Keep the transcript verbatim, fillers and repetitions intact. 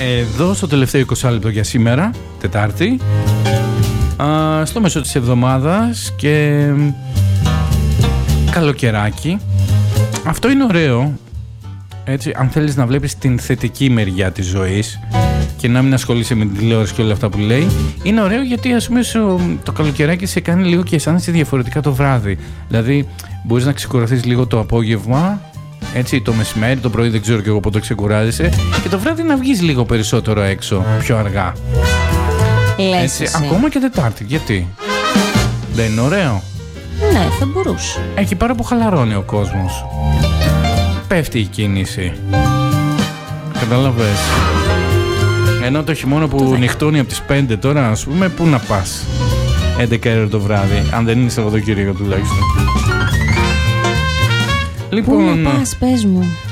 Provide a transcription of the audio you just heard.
Εδώ στο τελευταίο είκοσι λεπτό για σήμερα, Τετάρτη, α, στο μέσο της εβδομάδας και καλοκαιράκι. Αυτό είναι ωραίο, έτσι, αν θέλεις να βλέπεις την θετική μεριά της ζωής και να μην ασχολείσαι με την τηλεόραση και όλα αυτά που λέει. Είναι ωραίο γιατί, ας πούμε, το καλοκαιράκι σε κάνει λίγο και αισθάνεσαι διαφορετικά το βράδυ. Δηλαδή μπορείς να ξεκουραθείς λίγο το απόγευμα, έτσι, το μεσημέρι, το πρωί δεν ξέρω και εγώ πότε ξεκουράζεσαι, και το βράδυ να βγεις λίγο περισσότερο έξω, πιο αργά. Λες έτσι, εσύ. ακόμα και Τετάρτη. Γιατί δεν είναι ωραίο? Ναι, θα μπορούσε. Εκεί πέρα που χαλαρώνει ο κόσμος, πέφτει η κίνηση. Κατάλαβες? Ενώ το χειμώνα που το νυχτώνει από τις πέντε τώρα, ας πούμε, πού να πας έντεκα ώρα το βράδυ, αν δεν είναι Σαββατοκύριακο τουλάχιστον. Πού Λοιπόν, να πας, πες μου.